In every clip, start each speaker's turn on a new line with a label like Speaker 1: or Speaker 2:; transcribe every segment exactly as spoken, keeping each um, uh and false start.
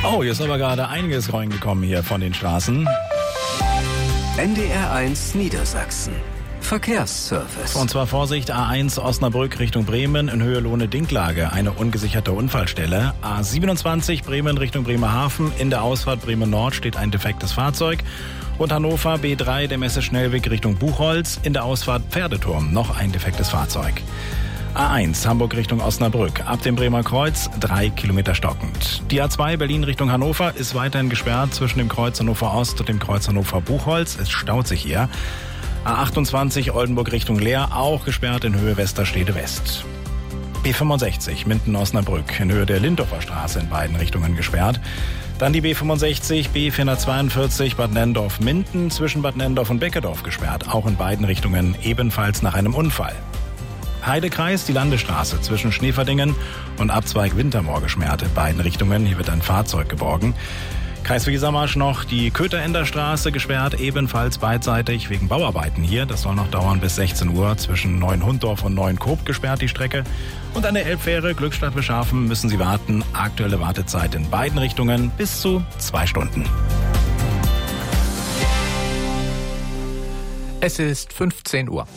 Speaker 1: Oh, hier ist aber gerade einiges reingekommen hier von den Straßen.
Speaker 2: N D R eins Niedersachsen. Verkehrsservice.
Speaker 1: Und zwar Vorsicht, A eins Osnabrück Richtung Bremen in Höhe Lohne-Dinklage, eine ungesicherte Unfallstelle. A siebenundzwanzig Bremen Richtung Bremerhaven, in der Ausfahrt Bremen Nord steht ein defektes Fahrzeug. Und Hannover B drei, der Messe-Schnellweg Richtung Buchholz, in der Ausfahrt Pferdeturm, noch ein defektes Fahrzeug. A eins Hamburg Richtung Osnabrück, ab dem Bremer Kreuz drei Kilometer stockend. Die A zwei Berlin Richtung Hannover ist weiterhin gesperrt zwischen dem Kreuz Hannover Ost und dem Kreuz Hannover Buchholz. Es staut sich hier. A achtundzwanzig Oldenburg Richtung Leer, auch gesperrt in Höhe Westerstede West. B fünfundsechzig Minden-Osnabrück in Höhe der Lindorfer Straße in beiden Richtungen gesperrt. Dann die B fünfundsechzig, B vierhundertzweiundvierzig Bad Nenndorf-Minden zwischen Bad Nenndorf und Beckedorf gesperrt, auch in beiden Richtungen ebenfalls nach einem Unfall. Heidekreis, die Landesstraße zwischen Schneeverdingen und Abzweig Wintermoor gesperrt in beiden Richtungen. Hier wird ein Fahrzeug geborgen. Kreis Wesermarsch noch die Kötherender Straße gesperrt, ebenfalls beidseitig wegen Bauarbeiten hier. Das soll noch dauern bis sechzehn Uhr. Zwischen Neuenhunddorf und Neuenkoop gesperrt die Strecke. Und an der Elbfähre Glückstadt-Beschafen müssen Sie warten. Aktuelle Wartezeit in beiden Richtungen bis zu zwei Stunden.
Speaker 3: Es ist fünfzehn Uhr.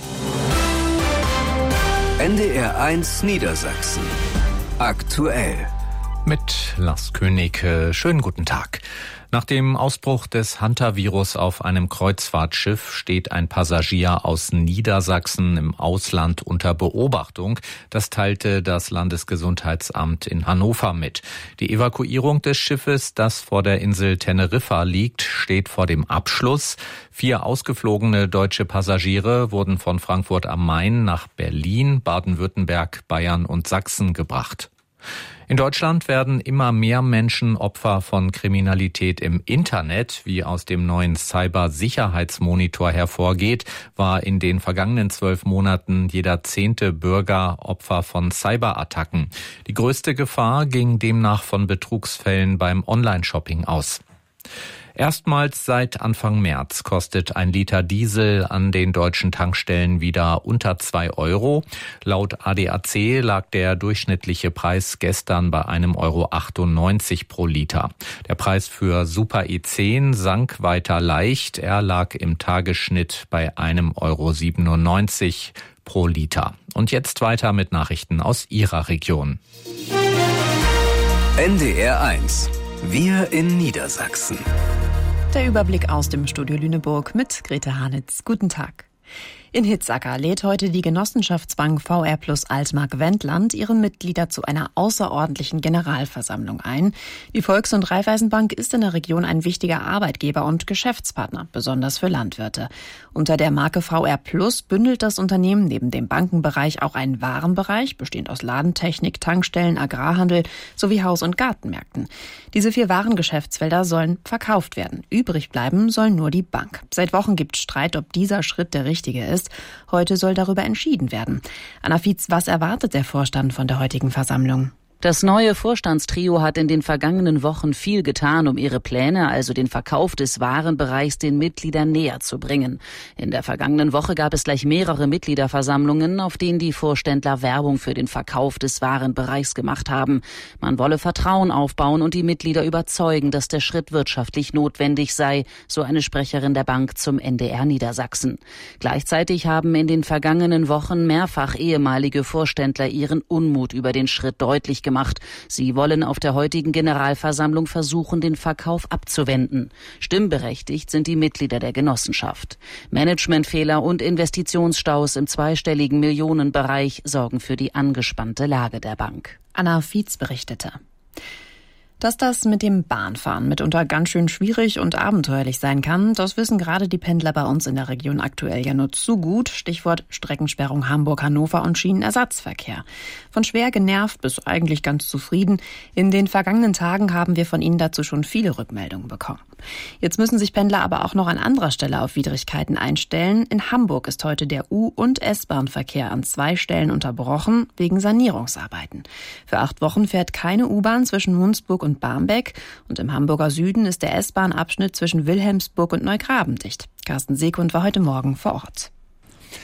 Speaker 2: N D R eins Niedersachsen. Aktuell.
Speaker 3: Mit Lars König. Schönen guten Tag. Nach dem Ausbruch des Hantavirus auf einem Kreuzfahrtschiff steht ein Passagier aus Niedersachsen im Ausland unter Beobachtung. Das teilte das Landesgesundheitsamt in Hannover mit. Die Evakuierung des Schiffes, das vor der Insel Teneriffa liegt, steht vor dem Abschluss. Vier ausgeflogene deutsche Passagiere wurden von Frankfurt am Main nach Berlin, Baden-Württemberg, Bayern und Sachsen gebracht. In Deutschland werden immer mehr Menschen Opfer von Kriminalität im Internet. Wie aus dem neuen Cybersicherheitsmonitor hervorgeht, war in den vergangenen zwölf Monaten jeder zehnte Bürger Opfer von Cyberattacken. Die größte Gefahr ging demnach von Betrugsfällen beim Online-Shopping aus. Erstmals seit Anfang März kostet ein Liter Diesel an den deutschen Tankstellen wieder unter zwei Euro. Laut A D A C lag der durchschnittliche Preis gestern bei einem Euro achtundneunzig pro Liter. Der Preis für Super E zehn sank weiter leicht. Er lag im Tagesschnitt bei einem Euro siebenundneunzig pro Liter. Und jetzt weiter mit Nachrichten aus Ihrer Region.
Speaker 2: N D R eins. Wir in Niedersachsen.
Speaker 4: Der Überblick aus dem Studio Lüneburg mit Grete Hanitz. Guten Tag. In Hitzacker lädt heute die Genossenschaftsbank V R Plus Altmark-Wendland ihre Mitglieder zu einer außerordentlichen Generalversammlung ein. Die Volks- und Raiffeisenbank ist in der Region ein wichtiger Arbeitgeber und Geschäftspartner, besonders für Landwirte. Unter der Marke V R Plus bündelt das Unternehmen neben dem Bankenbereich auch einen Warenbereich, bestehend aus Ladentechnik, Tankstellen, Agrarhandel sowie Haus- und Gartenmärkten. Diese vier Warengeschäftsfelder sollen verkauft werden. Übrig bleiben soll nur die Bank. Seit Wochen gibt es Streit, ob dieser Schritt der richtige ist. Heute soll darüber entschieden werden. Anna Fietz, was erwartet der Vorstand von der heutigen Versammlung?
Speaker 5: Das neue Vorstandstrio hat in den vergangenen Wochen viel getan, um ihre Pläne, also den Verkauf des Warenbereichs, den Mitgliedern näher zu bringen. In der vergangenen Woche gab es gleich mehrere Mitgliederversammlungen, auf denen die Vorständler Werbung für den Verkauf des Warenbereichs gemacht haben. Man wolle Vertrauen aufbauen und die Mitglieder überzeugen, dass der Schritt wirtschaftlich notwendig sei, so eine Sprecherin der Bank zum N D R Niedersachsen. Gleichzeitig haben in den vergangenen Wochen mehrfach ehemalige Vorständler ihren Unmut über den Schritt deutlich gemacht. Gemacht. Sie wollen auf der heutigen Generalversammlung versuchen, den Verkauf abzuwenden. Stimmberechtigt sind die Mitglieder der Genossenschaft. Managementfehler und Investitionsstaus im zweistelligen Millionenbereich sorgen für die angespannte Lage der Bank.
Speaker 4: Anna Fietz berichtete. Dass das mit dem Bahnfahren mitunter ganz schön schwierig und abenteuerlich sein kann, das wissen gerade die Pendler bei uns in der Region aktuell ja nur zu gut. Stichwort Streckensperrung Hamburg-Hannover und Schienenersatzverkehr. Von schwer genervt bis eigentlich ganz zufrieden. In den vergangenen Tagen haben wir von Ihnen dazu schon viele Rückmeldungen bekommen. Jetzt müssen sich Pendler aber auch noch an anderer Stelle auf Widrigkeiten einstellen. In Hamburg ist heute der U- und S-Bahn-Verkehr an zwei Stellen unterbrochen wegen Sanierungsarbeiten. Für acht Wochen fährt keine U-Bahn zwischen Mundsburg und Barmbek und im Hamburger Süden ist der S-Bahn-Abschnitt zwischen Wilhelmsburg und Neugraben dicht. Carsten Seekund war heute Morgen vor Ort.